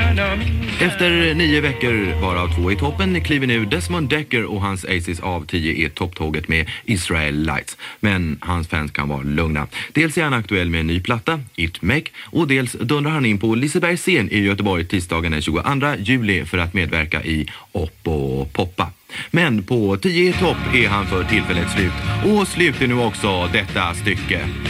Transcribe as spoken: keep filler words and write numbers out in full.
Efter nio veckor, varav två i toppen, kliver nu Desmond Decker och hans Aces av tio i topptåget med Israel Lights. Men hans fans kan vara lugna. Dels är han aktuell med en ny platta, It Make, och dels dundrar han in på Lisebergs scen i Göteborg tisdagen den tjugoandra juli för att medverka i Oppo Poppa. Men på tio i topp är han för tillfället slut. Och slut är nu också detta stycke.